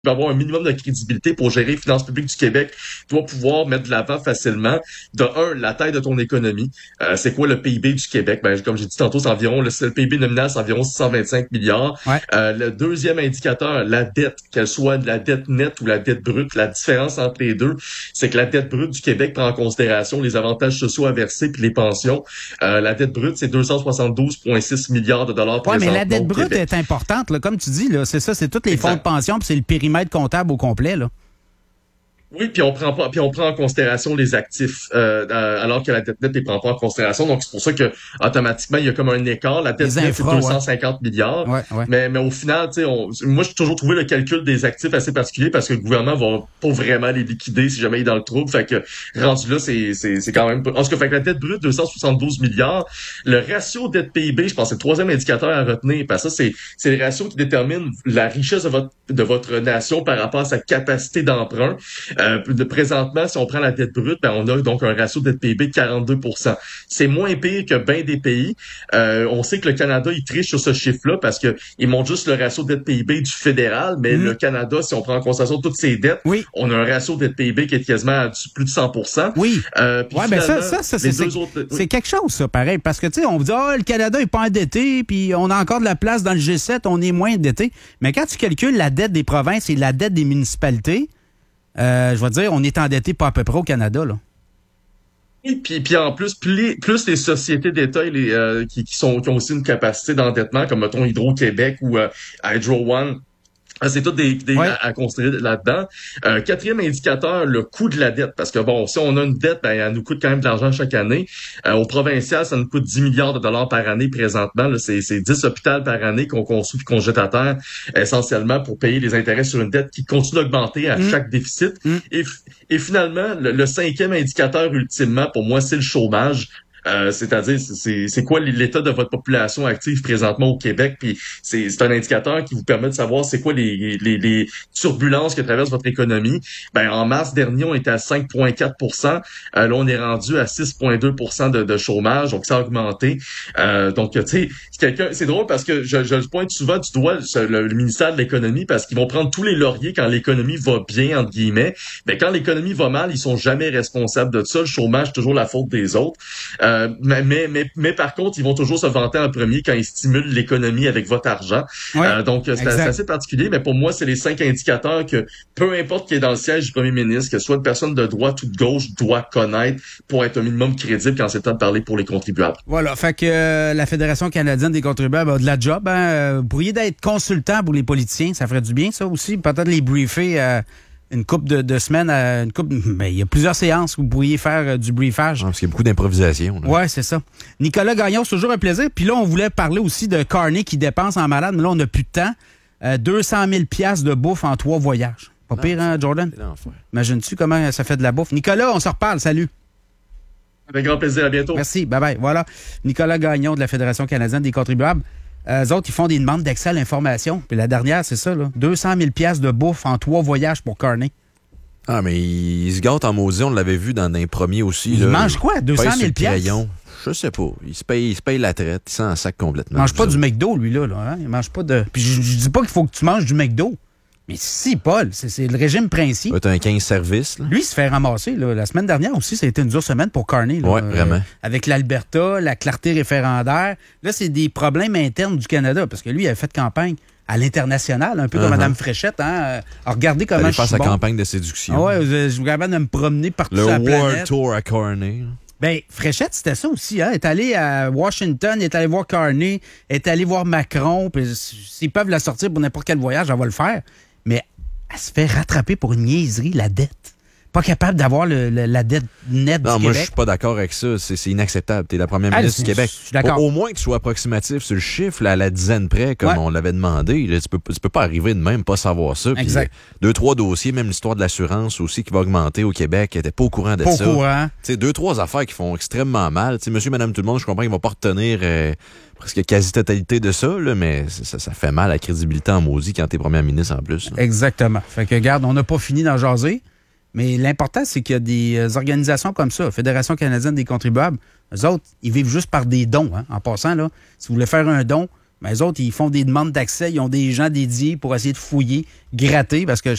doit avoir un minimum de crédibilité pour gérer les finances publiques du Québec, doit pouvoir mettre de l'avant facilement, de un, la taille de ton économie. C'est quoi le PIB du Québec? Ben, comme j'ai dit tantôt, c'est environ, le PIB nominal, c'est environ 625 milliards. Ouais. Le deuxième indicateur, la dette, qu'elle soit de la dette nette ou la dette brute, la différence entre les deux, c'est que la dette brute du Québec prend en considération les avantages sociaux à verser puis les pensions. La dette brute, c'est 272,6 milliards de dollars Oui, mais la dette au brute Québec. est importante, là, comme tu dis, là, c'est ça, c'est tous les fonds de pension, puis c'est le périmètre comptable au complet, là. Oui, puis on prend en considération les actifs, alors que la dette nette ne prend pas en considération. Donc c'est pour ça que automatiquement il y a comme un écart. La dette nette c'est 250 milliards, ouais. Mais au final, tu sais, moi j'ai toujours trouvé le calcul des actifs assez particulier parce que le gouvernement va pas vraiment les liquider si jamais il est dans le trouble. Fait que rendu là, c'est quand même. En tout cas, fait que la dette brute 272 milliards. Le ratio dette PIB, je pense, c'est le troisième indicateur à retenir parce que ça c'est le ratio qui détermine la richesse de votre nation par rapport à sa capacité d'emprunt. Présentement, si on prend la dette brute, ben on a donc un ratio dette PIB de 42%. C'est moins pire que bien des pays. On sait que le Canada, il triche sur ce chiffre-là parce que ils montrent juste le ratio dette PIB du fédéral, mais le Canada, si on prend en considération toutes ses dettes, on a un ratio dette PIB qui est quasiment à plus de 100%. Oui. Ben ça autres, c'est quelque chose, ça, pareil. Parce que, tu sais, on vous dit, le Canada est pas endetté, puis on a encore de la place dans le G7, on est moins endetté. Mais quand tu calcules la dette des provinces et la dette des municipalités, je vais dire, on est endetté pas à peu près au Canada, là. Et puis en plus, plus les sociétés d'État qui ont aussi une capacité d'endettement, comme mettons Hydro-Québec ou Hydro One. C'est tout à considérer là-dedans. Quatrième indicateur, le coût de la dette. Parce que bon, si on a une dette, ben, elle nous coûte quand même de l'argent chaque année. Au provincial, ça nous coûte 10 milliards de dollars par année présentement. Là, c'est 10 hôpitaux par année qu'on construit et qu'on jette à terre, essentiellement pour payer les intérêts sur une dette qui continue d'augmenter à chaque déficit. Et finalement, le cinquième indicateur, ultimement, pour moi, c'est le chômage. C'est-à-dire, c'est quoi l'état de votre population active présentement au Québec, puis c'est un indicateur qui vous permet de savoir c'est quoi les turbulences que traverse votre économie. Ben en mars dernier, on était à 5,4%. Là, on est rendu à 6,2% de chômage, donc ça a augmenté. Donc, tu sais, c'est drôle parce que je pointe souvent du doigt le ministère de l'économie parce qu'ils vont prendre tous les lauriers quand l'économie va bien, entre guillemets. Mais quand l'économie va mal, ils sont jamais responsables de ça. Le chômage, c'est toujours la faute des autres. Mais par contre, ils vont toujours se vanter en premier quand ils stimulent l'économie avec votre argent. Donc, c'est assez particulier, mais pour moi, c'est les 5 indicateurs que peu importe qui est dans le siège du premier ministre, que ce soit une personne de droite ou de gauche, doit connaître pour être un minimum crédible quand c'est le temps de parler pour les contribuables. Voilà, fait que la Fédération canadienne des contribuables a de la job. Hein? Vous pourriez être consultant pour les politiciens, ça ferait du bien, ça aussi. Peut-être les briefer une couple de semaines, il y a plusieurs séances où vous pourriez faire du briefage. Parce qu'il y a beaucoup d'improvisation. Oui, c'est ça. Nicolas Gagnon, c'est toujours un plaisir. Puis là, on voulait parler aussi de Carney qui dépense en malade, mais là, on n'a plus de temps. 200 000 $ de bouffe en 3 voyages. Pas pire, hein, Jordan? Imagines-tu comment ça fait de la bouffe? Nicolas, on se reparle. Salut. Avec grand plaisir. À bientôt. Merci. Bye-bye. Voilà. Nicolas Gagnon de la Fédération canadienne des contribuables. Eux autres, ils font des demandes d'accès à l'information. Puis la dernière, c'est ça, là. 200 000 $ de bouffe en 3 voyages pour Carney. Ah, mais il se gâte en maudit. On l'avait vu dans un premier aussi. Il mange quoi? 200 000 $? Je sais pas. Il se paye la traite. Il s'en sac complètement. Il mange pas du McDo, lui, là. Hein? Il mange pas de... Puis je dis pas qu'il faut que tu manges du McDo. Mais si, Paul, c'est le régime principe. Tu as un 15 services. Là. Lui, il se fait ramasser. Là. La semaine dernière aussi, ça a été une dure semaine pour Carney. Oui, vraiment. Avec l'Alberta, la clarté référendaire. Là, c'est des problèmes internes du Canada, parce que lui, il a fait campagne à l'international, un peu comme Mme Fréchette. Hein? Alors, regardez comment je suis sa campagne de séduction. Ah ouais, je suis capable de me promener partout sur la planète. Le World Tour à Carney. Ben, Fréchette, c'était ça aussi. Hein? Elle est allée à Washington, elle est allée voir Carney, elle est allée voir Macron. Puis s'ils peuvent la sortir pour n'importe quel voyage, elle va le faire. Mais elle se fait rattraper pour une niaiserie, la dette. Pas capable d'avoir la dette nette du Québec. Non, moi, je suis pas d'accord avec ça. C'est inacceptable. T'es la première ministre du Québec. Je suis d'accord. Au moins que tu sois approximatif sur le chiffre, là, à la dizaine près, comme on l'avait demandé. Là, tu peux pas arriver de même, pas savoir ça. Exact. Puis, 2-3 dossiers, même l'histoire de l'assurance aussi qui va augmenter au Québec. Elle était pas au courant de ça. Pas au courant. 2-3 affaires qui font extrêmement mal. T'sais, monsieur, madame, tout le monde, je comprends qu'il va pas retenir presque quasi-totalité de ça, là, mais ça fait mal à la crédibilité en maudit quand t'es première ministre en plus. Là. Exactement. Fait que, regarde, on n'a pas fini d'en jaser. Mais l'important, c'est qu'il y a des organisations comme ça, Fédération canadienne des contribuables, eux autres, ils vivent juste par des dons. Hein. En passant, là, si vous voulez faire un don, Mais eux autres, ils font des demandes d'accès. Ils ont des gens dédiés pour essayer de fouiller, gratter, parce que